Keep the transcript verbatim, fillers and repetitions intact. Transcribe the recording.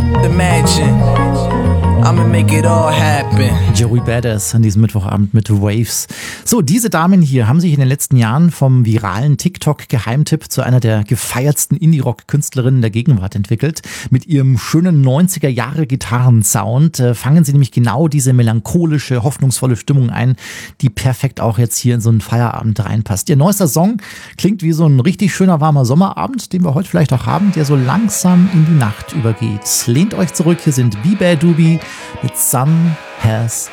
Imagine, I'ma make it all happen. Joey Badass an diesem Mittwochabend mit Waves. So, diese Damen hier haben sich in den letzten Jahren vom viralen TikTok-Geheimtipp zu einer der gefeiertsten Indie-Rock-Künstlerinnen der Gegenwart entwickelt. Mit ihrem schönen neunziger-Jahre-Gitarren-Sound äh, fangen sie nämlich genau diese melancholische, hoffnungsvolle Stimmung ein, die perfekt auch jetzt hier in so einen Feierabend reinpasst. Ihr neuester Song klingt wie so ein richtig schöner, warmer Sommerabend, den wir heute vielleicht auch haben, der so langsam in die Nacht übergeht. Lehnt euch zurück, hier sind Biba Dubi mit Sun Has